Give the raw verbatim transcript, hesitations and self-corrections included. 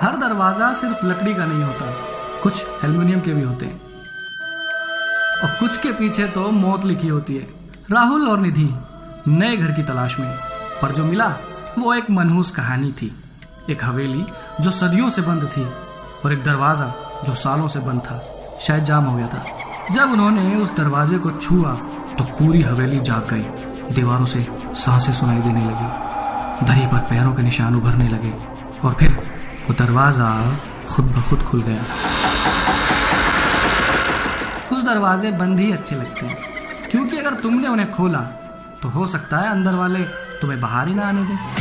हर दरवाजा सिर्फ लकड़ी का नहीं होता, कुछ एल्युमिनियम के भी होते हैं और कुछ के पीछे तो मौत लिखी होती है। राहुल और निधि नए घर की तलाश में, पर जो मिला वो एक मनहूस कहानी थी। एक हवेली जो सदियों से बंद थी और एक दरवाजा जो सालों से बंद था, शायद जाम हो गया था। जब उन्होंने उस दरवाजे को छुआ तो पूरी हवेली जाग गई। दीवारों से सांसें सुनाई देने लगी, दरी पर पैरों के निशान उभरने लगे और फिर वो दरवाजा खुद ब खुद खुल गया। कुछ दरवाजे बंद ही अच्छे लगते हैं, क्योंकि अगर तुमने उन्हें खोला तो हो सकता है अंदर वाले तुम्हें बाहर ही ना आने दें।